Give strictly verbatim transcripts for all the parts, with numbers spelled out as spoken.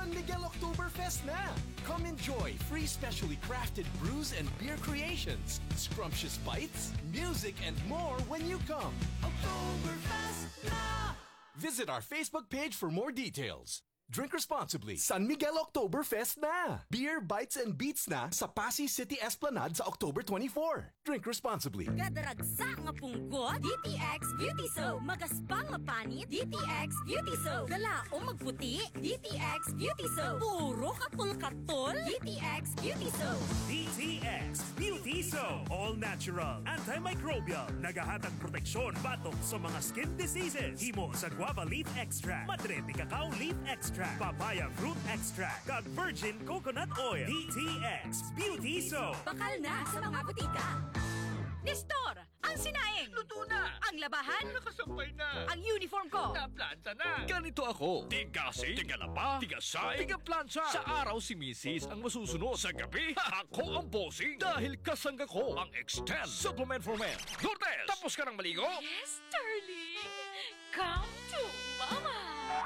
San Miguel Oktoberfest na! Come enjoy free specially crafted brews and beer creations, scrumptious bites, music, and more when you come. Oktoberfest na! Visit our Facebook page for more details. Drink responsibly. San Miguel Oktoberfest na! Beer, bites, and beats na sa Pasay City Esplanade sa October twenty-fourth. Drink responsibly. Kadaragsa nga punggot, D T X Beauty Soap. Magaspang nga panit, D T X Beauty Soap. Galaong magputi, D T X Beauty Soap. Puro katol-katol, D T X Beauty Soap. D T X Beauty Soap. All natural, antimicrobial, nagahatag proteksyon batok sa mga skin diseases. Himo sa guava leaf extract, madre de cacao leaf extract, papaya fruit extract, got virgin coconut oil. D T X Beauty Soap. Bakal na sa mga butika. Nestor, ang sinaing. Luto na. Ang labahan. Nakasampay na. Ang uniform ko. Naplanta na. Ganito ako. Tigasi, tigalaba, tigasay, tigaplansya. Sa araw si Missus ang masusunod. Sa gabi, ako ang bossing. Dahil kasangga ko ang Extend Supplement for Men. Lourdes, tapos ka ng maligo? Yes, darling. Come to Mama.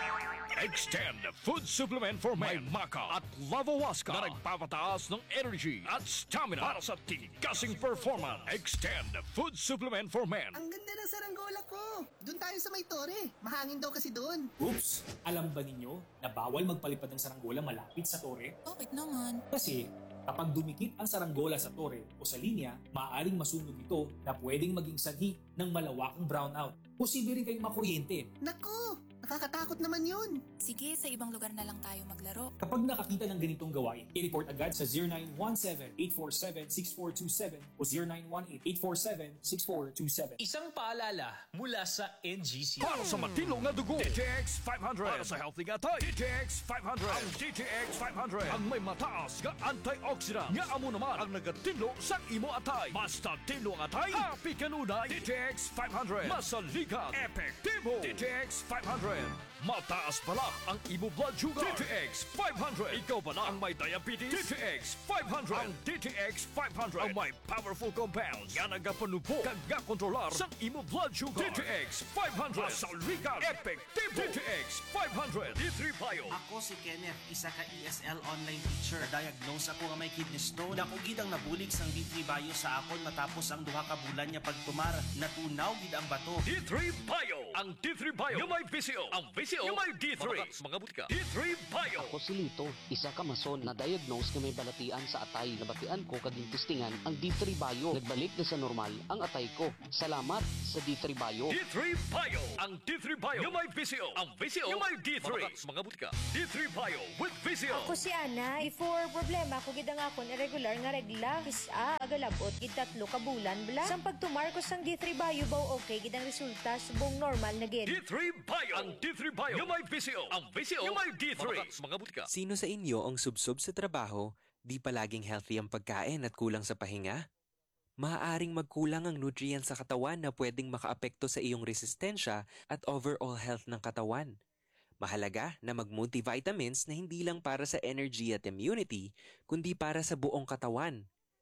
Extend Food Supplement for Men. May Maca at Lavawaska na nagpapataas ng energy at stamina para sa tigasing performance. Extend Food Supplement for Men. Ang ganda ng saranggola ko. Doon tayo sa may tore. Mahangin daw kasi doon. Oops! Alam ba ninyo na bawal magpalipad ng saranggola malapit sa tore? Bakit naman? Kasi kapag dumikit ang saranggola sa tore o sa linya, maaaring masunog ito na pwedeng maging sanhi ng malawakang brownout. Posible rin kayong makuryente. Naku! Nakakatakot naman yun. Sige, sa ibang lugar na lang tayo maglaro. Kapag nakakita ng ganitong gawain, i-report agad sa zero nine one seven, eight four seven, six four two seven o zero nine one eight, eight four seven, six four two seven. Isang paalala mula sa N G C. Para sa matilong na dugo, D T X five hundred. Para sa healthy gatay, D T X five hundred. Ang D T X five hundred ang may mataas nga antioxidant. Nga amo naman ang nagatilo sa imo atay. Basta tilo ang atay, happy kanunay. D T X five hundred. Masaligan, epektibo. D T X five hundred. Mataas pala ang imo blood sugar. D T X five hundred. Ikaw pala ang may diabetes. D T X five hundred. Ang D T X five hundred ang may powerful compounds nga nagapanupo kag kontrolar sa imo blood sugar. D T X five hundred. Masaligan, epektibo. D T X five hundred. D three Bio. Ako si Kenneth, isa ka E S L online teacher. Diagnose ako nga may kidney stone. Dako gid ang nabulig sang D three Bio sa akon matapos ang duha ka bulan niya pagtumar. Natunaw gid ang bato. D three Bio. Ang D three Bio yung may P C O. Ang P C O yung may D three. Mga butika. D three Bio. Ako si Lito, isa ka mason na diagnose na may balatian sa atay. Nabatian ko kaging testingan ang D three Bio. Nagbalik na sa normal ang atay ko. Salamat sa D three Bio. D three Bio. Ang D three Bio yung may P C O. Ang P C O yung may D three. Mga butika. D three Bio with P C O. Ako si Ana. Before problema ko gid ang akon irregular nga regla. Kisa agalabot gid tatlo ka bulan bla. Sang pagtumar ko sang D three Bio baw okay gid ang resulta subong normal na gid. D three Bio. Ang D three Bio yung may P C O. Ang P C O yung may D three. Mga butika. Sino sa inyo ang subsob sa trabaho, di palaging healthy ang pagkain at kulang sa pahinga? Maaaring magkulang ang nutrients sa katawan na pwedeng makaapekto sa iyong resistensya at overall health ng katawan. Mahalaga na mag-multivitamins na hindi lang para sa energy at immunity, kundi para sa buong katawan.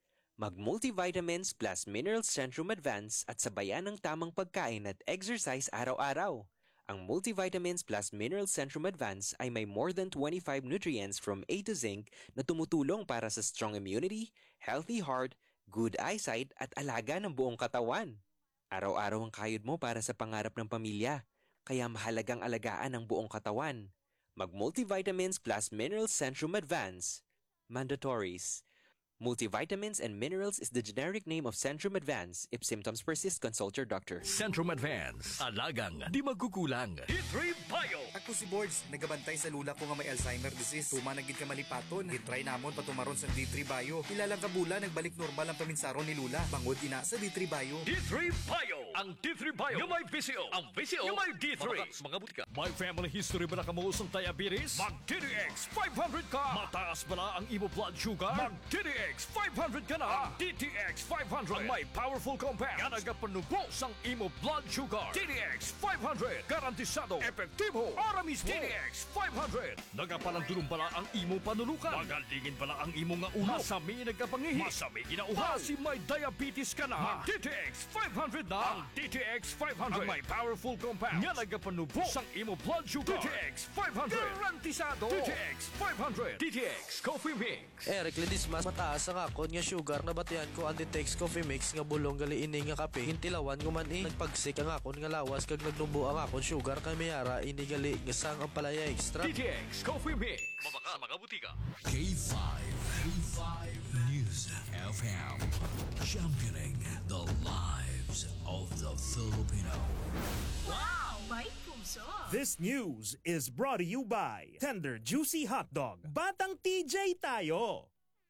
Mag-multivitamins plus Minerals Centrum Advance at sabayan ng tamang pagkain at exercise araw-araw. Ang Multivitamins plus Minerals Centrum Advance ay may more than twenty-five nutrients from A to zinc na tumutulong para sa strong immunity, healthy heart, good eyesight at alaga ng buong katawan. Araw-araw ang kayod mo para sa pangarap ng pamilya, kaya mahalagang alagaan ang buong katawan. Mag-Multivitamins plus Minerals Centrum Advance. Mandatories. Multivitamins and minerals is the generic name of Centrum Advance. If symptoms persist, consult your doctor. Centrum Advance. Alagang di magkukulang. D three Bio. Ako si Boards, nagabantay sa lula ko nga may Alzheimer disease. Tuma na gid ka malipaton. Gitry namon patumaron sa D three Bio. Ilang kabula nagbalik normal ang paminsaron ni Lula. Bangod ina sa D three Bio. D three Bio. Ang D three Bio yung may P C O. Ang P C O yung may D three. Mga butika. May family history ba na kamuos ng diabetes? Mag D T X five hundred ka. Mataas ba na ang imo blood sugar? Mag D T X five hundred ka na. D T X five hundred ang may powerful compound nga nagapanubo sang imo blood sugar. D T X five hundred garantisado, epektibo, para mismo. D T X five hundred nagapalandulong bala ang imo panulukan. Magalingin bala ang imo nga ulo. Masami nagapangihi. Masami ginauhaw. Kasi may diabetes ka na. D T X five hundred na. Ang D T X five hundred ang may powerful compound nga nagapanubo sang imo blood sugar. D T X five hundred garantisado. D T X five hundred. D T X Coffee Mix. Eric Ledis mas mataas ang akon nga sugar na batian ko ang D T X Coffee Mix nga bulong gali ini nga kape. Hintilawan ko man eh. Nagpagsik ang akon nga lawas kag nagnubo ang akon sugar kay mayara ini gali nga sang ang palaya extra. D T X Coffee Mix. Mabaka mga butika. K five. K five News F M. Championing the lives of the Filipino. Wow! May puso! This news is brought to you by Tender Juicy Hot Dog. Batang T J tayo!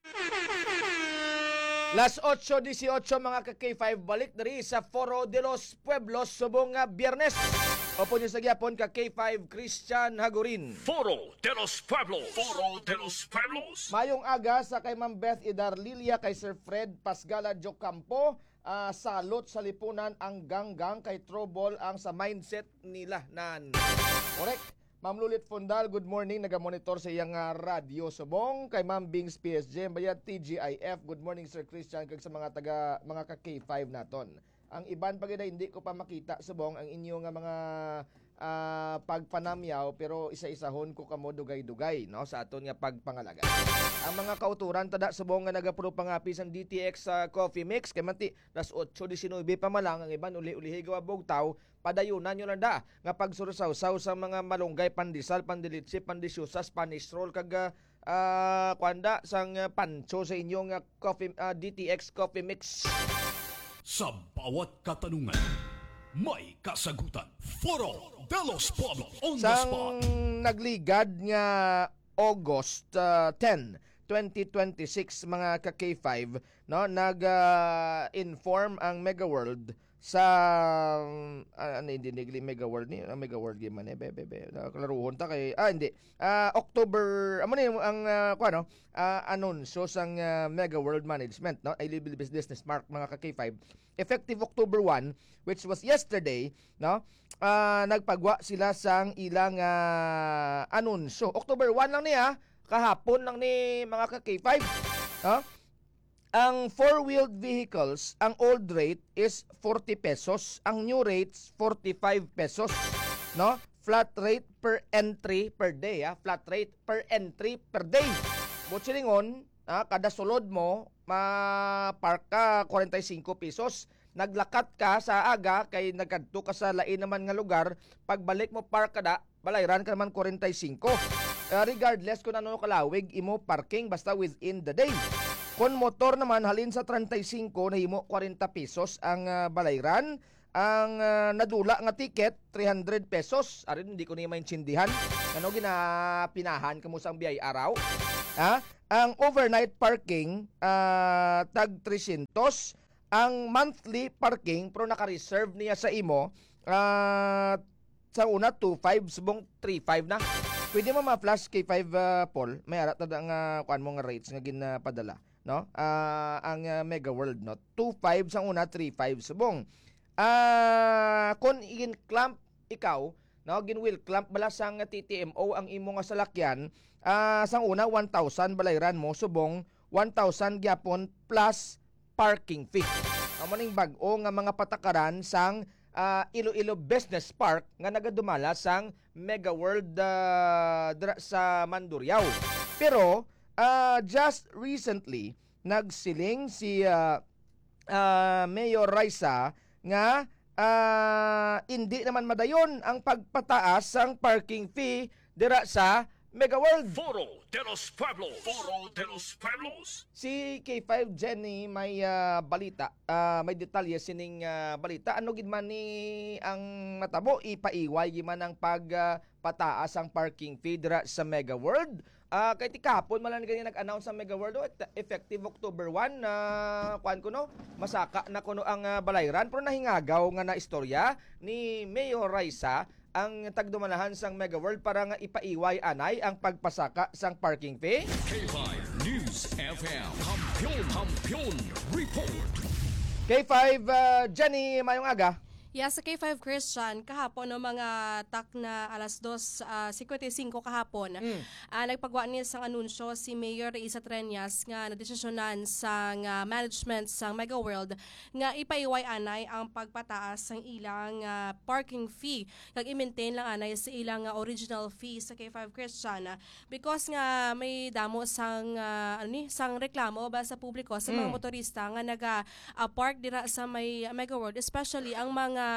Las eight eighteen mga ka-K five balik diri sa Foro de los Pueblos subong nga Biyernes. Opo niyo sa gyapon ka-K five Christian Hagurin. Foro de los Pueblos. Foro de los Pueblos. Mayong aga sa kay Ma'am Beth Idar Lilia, kay Sir Fred Pasgala Jocampo. Uh, salot sa lipunan ang ganggang kay Trouble ang sa mindset nila nan. Correct. Ma'am Lulit Fundal, good morning. Nagamonitor sa iyang uh, radyo subong. Kay Ma'am Bings P S J, bayad T G I F. Good morning Sir Christian kag sa mga taga mga ka K five naton. Ang iban pagida hindi ko pa makita subong ang inyo nga mga uh, pagpanamyaw pero isa-isahon ko kamo dugay-dugay no sa aton nga pagpangalaga. Ang mga kauturan tada subong nga nagapro pangapi sang D T X sa uh, Coffee Mix kay manti las eight nineteen pa malang ang iban uli-uli gawa bugtaw padayunan nyo lang da nga pagsursaw-saw sa mga malunggay pandisal, pandilitsi, pandisyusa, Spanish roll kag uh, kwanda sang uh, pancho sa inyong uh, coffee uh, D T X Coffee Mix. Sa bawat katanungan, may kasagutan. Foro de los Pueblos on the spot. Sang nagligad nga August uh, ten, twenty twenty-six mga ka-K five no nag-inform uh, ang Mega World sa uh, ano hindi nigli Mega World ni uh, Mega World game man eh be be be klaruhon ta kay ah hindi uh, October amo ni ang uh, kuno uh, anunsyo sang uh, Mega World Management no I Live Business Mark mga ka-K five effective October one which was yesterday no uh, nagpagwa sila sang ilang uh, anunsyo October one lang niya kahapon lang ni mga ka-K five no. Ang four-wheeled vehicles, ang old rate is forty pesos. Ang new rates, forty-five pesos. No? Flat rate per entry per day. Ha? Flat rate per entry per day. Butsilingon, ha? Kada sulod mo, ma-park ka forty-five pesos. Naglakat ka sa aga, kay nagkadto ka sa lain naman nga lugar. Pagbalik mo park ka da, balayran ka naman forty-five. Uh, regardless kung ano kalawig, imo parking basta within the day. Kon motor naman halin sa thirty-five nahimo forty pesos ang uh, balayran. Ang uh, nadula nga ticket three hundred pesos. Arin hindi ko ni maintindihan. Ano ginapinahan kamo sang biyay araw? Ha? Ang overnight parking uh, tag three hundred. Ang monthly parking pero naka-reserve niya sa imo uh, sa una two five subong three five na. Pwede mo ma-flash K five uh, Paul. May arat na nga uh, kuan mo nga rates nga ginapadala. No? Uh, ang uh, Mega World no two five sa una three five subong. Ah, uh, kon igin clamp ikaw, no, gin wheel clamp bala sang T T M O ang imo nga salakyan, ah uh, sang una one thousand balayran mo subong one thousand gyapon plus parking fee. Amo ning bag-o nga mga patakaran sang uh, Iloilo Business Park nga nagadumala sang Mega World uh, sa Mandurriao. Pero Uh, just recently, nagsiling si uh, uh, Mayor Raisa nga uh, hindi naman madayon ang pagpataas ng parking fee dira sa Mega World. Foro de los Pueblos. Foro de los Pueblos. Si K five Jenny may uh, balita, uh, may detalye sining uh, balita. Ano gid man ni ang natabo ipaiway giman ang pagpataas uh, ang parking fee dira sa Mega World. Uh, kay ti kahapon man lang ganyan nag-announce ang Mega World oh, effective October one na uh, kuan kuno masaka na kuno ang uh, balayran pero nahingagaw nga na istorya ni Mayor Raisa ang tagdumanahan sang Mega World para nga ipaiway anay ang pagpasaka sang parking fee? K five News F M. Kampiyon, kampiyon, report. K five, uh, Jenny, mayong aga. Yeah, sa K five Christian, kahapon no mga tak na alas dos fifty-five kahapon, mm. uh, nagpagawa niya sang anunsyo si Mayor Isa Treñas nga nadesisyonan sang uh, management sang Mega World nga ipaiway anay ang pagpataas sang ilang uh, parking fee kag i-maintain lang anay sa ilang uh, original fee sa K five Christian uh, because nga may damo sang uh, ano ni sang reklamo ba sa publiko sa mga mm. motorista nga naga uh, park dira sa may uh, Mega World, especially ang mga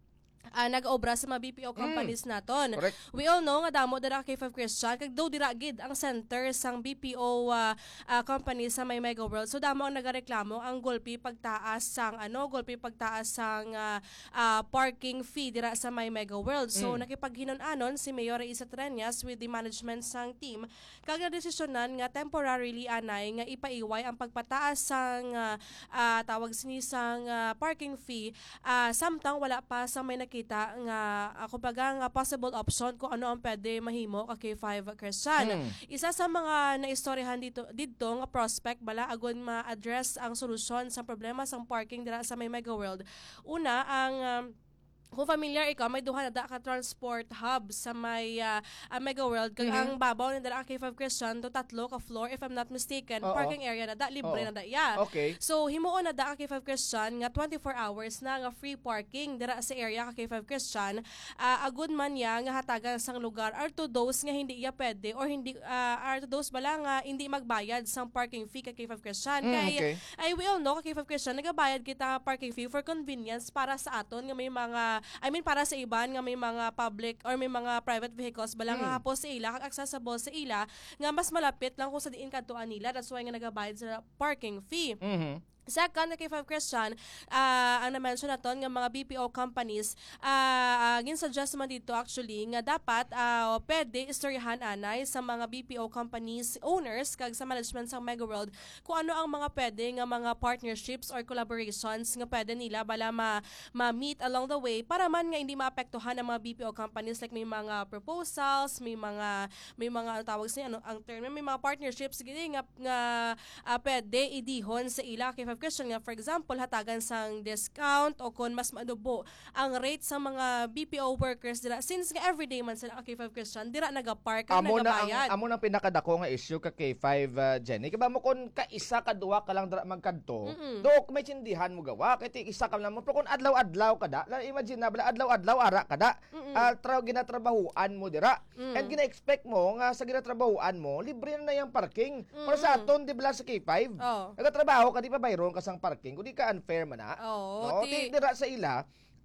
Uh, nag-obra sa mga B P O companies mm. naton. Correct. We all know nga damo dira K five Christian kag do dira gid ang center sang B P O uh, uh, companies sa may Mega World. So damo ang nagareklamo ang gulpi pagtaas sang ano, gulpi pagtaas sang uh, uh, parking fee dira sa may Mega World. So mm. nakipaghinon-anon si Mayor Isa Treñas with the management sang team kag nadesisyonan nga temporarily anay nga ipaiway ang pagpataas sang uh, uh, tawag sinisang uh, parking fee uh, samtang wala pa sa may nakita nga ako baga nga possible option kung ano ang pwede mahimo ka K five Christian. Hmm. Isa sa mga naistoryahan dito dito nga prospect bala agon ma-address ang solusyon sa problema sa parking dira sa may Mega World. Una ang um, kung familiar ikaw, may duha na da ka transport hub sa may uh, uh, Mega World. Kag mm-hmm. ang babaw ni dala K five Christian, do tatlo ka floor, if I'm not mistaken, Uh-oh. parking area na da, libre Uh-oh. na da. Yeah. Okay. So, himuon na da ka K five Christian, nga twenty-four hours na nga free parking dira sa area ka K five Christian. Uh, agud man ya nga hatagan sang lugar are to those nga hindi iya pwede or hindi uh, are to those bala nga hindi magbayad sang parking fee ka K five Christian. Mm, Kay okay. I will know ka K five Christian, nagabayad kita parking fee for convenience para sa aton nga may mga I mean para sa iban nga may mga public or may mga private vehicles bala mm. nga hapos sa ila kag accessible sa ila nga mas malapit lang kung sa diin kadtuan nila, that's why nga nagabayad sa parking fee. Mm-hmm. Second, K five Christian, uh, ang na-mention naton nga mga B P O companies, uh, uh, gin-suggest man dito actually nga dapat uh, pwede istoryahan anay sa mga B P O companies owners kag sa management sa Mega World kung ano ang mga pwede nga mga partnerships or collaborations nga pwede nila bala ma- ma-meet along the way para man nga hindi maapektuhan ang mga B P O companies, like may mga proposals, may mga may mga tawag sa ano ang term, may mga partnerships gini nga nga uh, pwede idihon sa ila K five Christian nga, for example, hatagan sang discount o kung mas madubo ang rate sa mga B P O workers dira since nga everyday man sila K five Christian dira nagapark kag nagabayad. Amo na ang pinakadako nga issue ka K five uh, Jenny. Kaba mo kun ka isa ka duwa ka lang dira magkadto, mm-hmm. do may tindihan mo gawa kay isa ka lang mo pero kun adlaw-adlaw kada, imagine na bala adlaw-adlaw ara kada, mm-hmm. uh, tra ginatrabahuan mo dira. Mm-hmm. And gina-expect mo nga sa ginatrabahuan mo libre na yung parking. Mm-hmm. Para sa aton di bala sa K five. Oh. Nagatrabaho ka di pa bayro kasang parking, kung di ka unfair man na. Oo. No? Di, dira sa ila,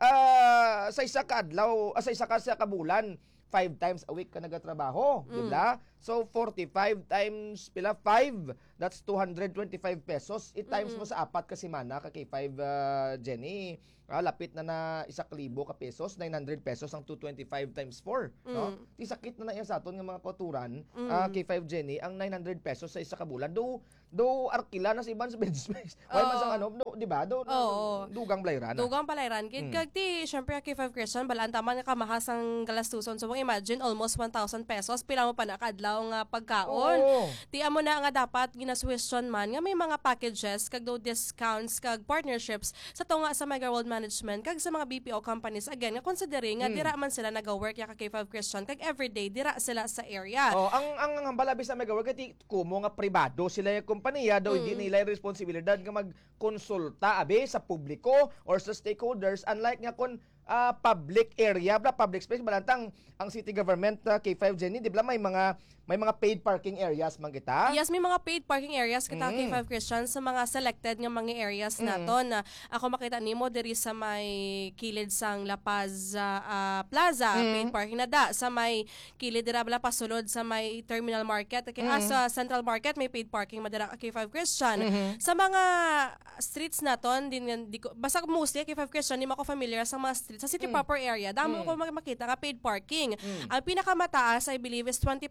uh, sa isa ka adlaw, uh, sa isa ka sa kabulan, five times a week ka nagatrabaho, mm. di ba? So, forty-five times pila, five, that's two hundred twenty-five pesos. It times mm-hmm. mo sa apat ka simana, ka K five, uh, Jenny. Ah, lapit na na isak libo ka pesos, nine hundred pesos ang two twenty-five times four, mm. no? Di sakit na na yan sa aton nga mga koturan, mm. uh, K five Jenny, ang nine hundred pesos sa isa ka bulan. Do do arkila na sa iban sa bed space. Wala man sa ano, do, di ba? Do, oh. do dugang balayran. Dugang balayran. Kit mm. kag ti syempre K five Christian balaan taman nga kamahasang galastuson. So imagine almost one thousand pesos pila mo pa nakadlaw nga pagkaon. Oh. Ti amo na nga dapat ginasuggestion man nga may mga packages kag do discounts kag partnerships sa to nga sa Mega World Management kag sa mga B P O companies again nga considering nga mm. dira man sila naga-work ya ka K five Christian kag everyday dira sila sa area. Oh, ang ang hambalabi sa Mega-Work kay kumo nga pribado sila yung kompanya daw mm. hindi nila responsibilidad nga magkonsulta abi sa publiko or sa stakeholders, unlike nga kun uh, public area, bla public space balantang ang city government uh, K five Jenny, di ba may mga may mga paid parking areas man kita? Yes, may mga paid parking areas kita mm. K five Christian sa mga selected nga mga areas mm. naton. Uh, ako makita nimo diri sa may kilid sang La Paz uh, uh, Plaza, mm. paid parking na da. Sa may kilid dira bala pasulod sa may Terminal Market, okay, mm. ah, sa Central Market may paid parking madara K five Christian. Mm-hmm. Sa mga streets naton din di ko, basta mostly K five Christian di ako familiar sa mga streets sa city mm. proper area. Damo mm. ko makita nga paid parking. Mm. Ang pinakamataas I believe is twenty pesos sa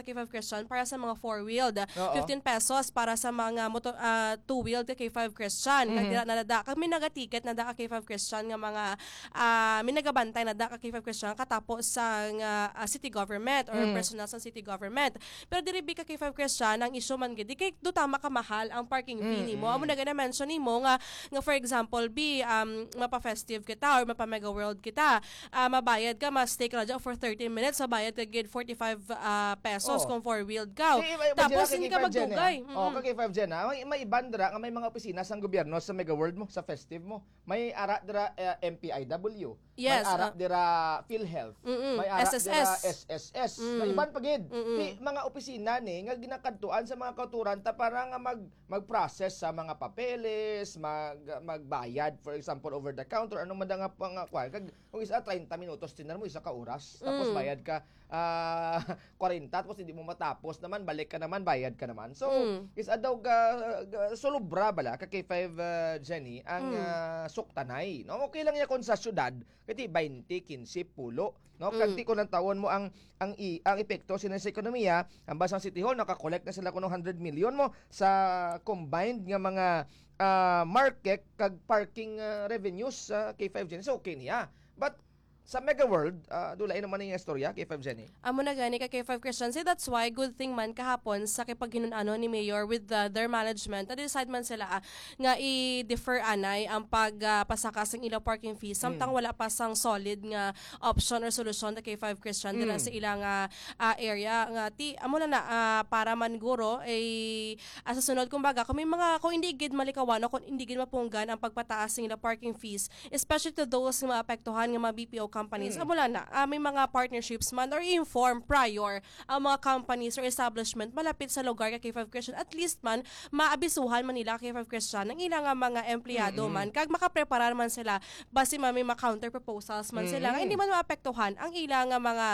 K five Christian para sa mga four-wheeled. Oo. fifteen pesos para sa mga moto, uh, two-wheeled K five Christian. Mhm. Kag dira na nada kami naga-ticket na da ka K five Christian nga mga uh, minagabantay na da ka K five Christian katapos sa uh, uh, city government or Mhm. personal sa city government. Pero diri bi ka K five Christian ang issue man gid di kay do tama ka mahal ang parking fee Mhm. nimo. Amo na gana mention nimo nga nga for example bi um mapa-festive kita or mapa-Mega World kita, uh, mabayad ka mas take ra dyan for thirty minutes, mabayad ka gid forty-five uh, pesos Oh. kung four-wheeled ka. Eh, may- may Tapos dira hindi kay ka K five Gen, magdugay. eh. Oh, kay K five Gen, ah. May, may iban dira nga may mga opisina sa gobyerno sa Mega World mo, sa festive mo. May ara dira uh, M P I W. Yes, May ara uh, dira PhilHealth. Mm-mm, May ara S S S. dira S S S. Mm. May iban pagid. Mm-mm. May mga opisina ni nga ginakadtuan sa mga kauturan ta para nga mag mag-process sa mga papeles, mag magbayad for example over the counter ano man da nga pang kwan kag kung isa thirty minutos tinan mo isa ka oras tapos Mm. bayad ka ah forty tapos hindi mo matapos naman balik ka naman bayad ka naman. So Mm. is adaw ga, ga solubra bala ka K five uh, Jenny ang Mm. uh, suktanay no okay lang ya kon sa syudad kati twenty, fifteen, pulo no Mm. kanti ko ng tawon mo ang ang i, ang epekto siya sa ekonomiya ang basang City Hall naka-collect na sila kuno one hundred million mo sa combined nga mga uh, market kag parking uh, revenues sa K five Jenny so okay niya but sa Mega World, uh, dulay naman yung istorya, K five Jenny. Amo na gani ka K five Christian. So that's why good thing man kahapon sa kipaghinunano ni Mayor with the, their management, na decide man sila ah, nga i-defer anay ang pagpasakas uh, ng ilaw parking fees samtang Hmm. wala pa sang solid nga option or solusyon na K five Christian dira Hmm. sa ilang uh, uh, area nga ti amo na na uh, para man guro ay uh, sa sunod kumbaga kung may mga kung hindi gid malikawan o kung hindi gid mapunggan ang pagpataas ng ilaw parking fees especially to those nga maapektuhan nga mga B P O companies. Mm. Amo lang na, uh, may mga partnerships man or inform prior ang mga companies or establishment malapit sa lugar kay K five Christian. At least man, maabisuhan man nila kay K five Christian ng ilang nga mga empleyado Mm-mm. man. Kag makapreparar man sila, basi man may mga counter proposals man sila. Mm-mm. Nga hindi man maapektuhan ang ilang nga mga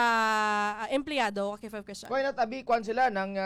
uh, empleyado kay K five Christian. Kaya natabi, kuhan sila ng,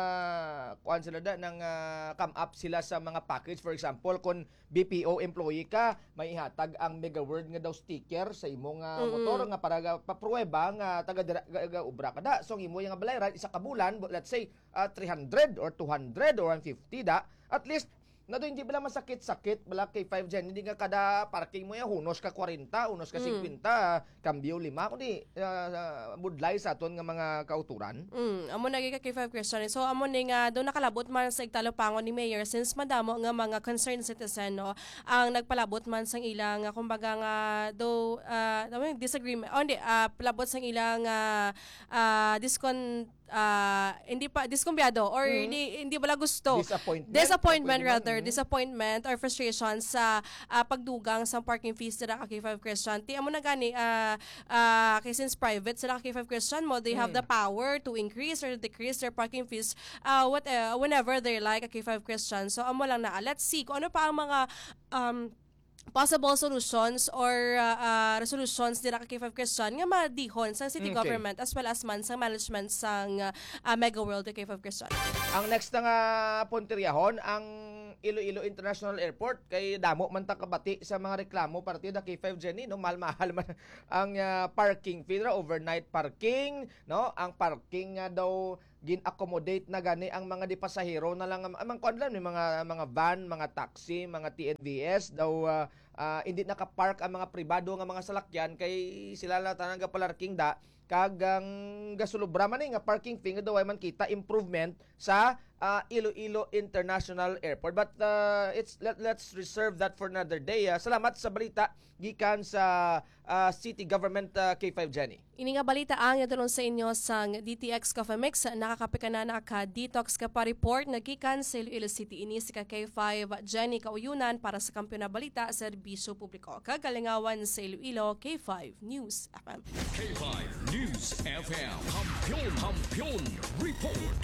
uh, kuhan sila da, ng uh, come up sila sa mga package. For example, kung B P O employee ka, may ihatag ang Mega World nga daw sticker sa imo nga Mm-mm. motor nga para ga- papruweba nga taga dira- ga- ga- ubra ka da. So ang imo nga balayran isa ka bulan, but let's say uh, three hundred or two hundred or one fifty da. At least na do hindi bala masakit-sakit bala kay five Gen hindi nga kada parking mo ya hunos ka forty, hunos ka Mm. fifty, kambyo lima kundi uh, budlay sa aton nga mga kauturan. Mm, amo na ka K five Christian. So amo ni nga do nakalabot man sa igtalopangon ni Mayor since madamo nga mga concerned citizen no ang nagpalabot man sang ilang nga kumbaga nga do uh, disagreement on di uh, palabot sang ilang uh, uh, discon uh, hindi pa diskumbyado or Mm. hindi hindi bala gusto Disappointment. disappointment Pwede man, rather mm. disappointment or frustration sa uh, pagdugang sa parking fees nila ka K five Christian. Ti amo na gani uh, uh, kay since private sila ka K five Christian mo they have Mm. the power to increase or decrease their parking fees uh, what uh, whenever they like a K five Christian. So amo lang na let's see kung ano pa ang mga um possible solutions or uh, uh, resolutions nila ka K five Christian nga madihon sa city Okay. government as well as man sa management sang uh, uh, Mega World K five Christian. Ang next na nga punteryahon ang Iloilo International Airport kay damo man ta kabati sa mga reklamo partida K five Jenny no mahal-mahal man ang uh, parking fee ra, overnight parking no ang parking nga daw gin-accommodate na gani ang mga di pasahero na lang amang kuan lang may mga mga van, mga taxi, mga T N V S daw uh, uh, hindi naka-park ang mga pribado nga mga salakyan kay sila lang tanang gapalarking da kagang gasulubra man nga parking fee nga daw ay man kita improvement sa uh, Iloilo International Airport but uh, it's let, let's reserve that for another day. Uh, salamat sa balita gikan sa uh, city government uh, K five Jenny. Ini nga balita ang yadulong sa inyo sang D T X Coffee Mix. Nakakape ka na na ka detox ka pa report. Nagikan sa Iloilo City. Ini si ka K five Jenny Kauyunan para sa kampiyon na balita sa serbisyo publiko. Kagalingawan sa Iloilo K five News F M. K five News F M. Kampiyon, kampiyon, report.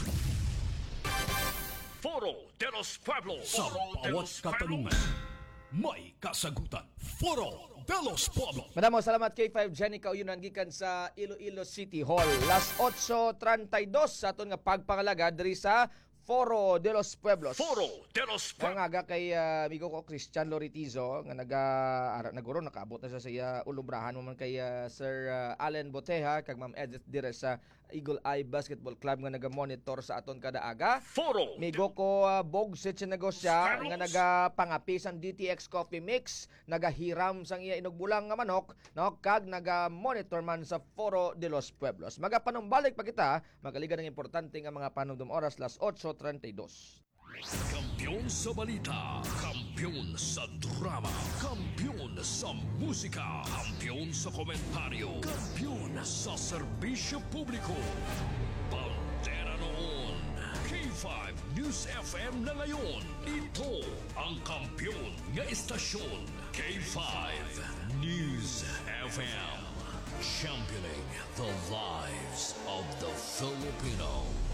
Foro de los Pueblos. Sa bawat katanungan, may kasagutan. Foro de los Pueblos. Madamo salamat K five Jenny Kauyunan gikan sa Iloilo City Hall. Las eight thirty-two sa aton nga pagpangalaga diri sa Foro de los Pueblos. Foro de los Pueblos. Ang aga kay uh, amigo ko Christian Loritizo nga naga ara naguro nakaabot na sa iya ulubrahan mo man kay uh, Sir uh, Allen Boteha kag Ma'am Edith dire sa Eagle Eye Basketball Club nga naga-monitor sa aton kada aga. Foro. Migo ko uh, Bogsit sa negosya nga nagapangapi sang D T X Coffee Mix, nagahiram sang iya inugbulang nga manok, no, kag naga-monitor man sa Foro de los Pueblos. Magapanumbalik pa kita, magaligan ng importante nga mga panumdum oras las eight thirty-two. Kampiyon sa balita, kampiyon sa drama, kampiyon sa musika, kampiyon sa komentaryo, kampiyon sa serbisyo publiko. Pantera noon, K five News F M na ngayon. Ito ang kampiyon nga istasyon, K five News F M. Championing the lives of the Filipino.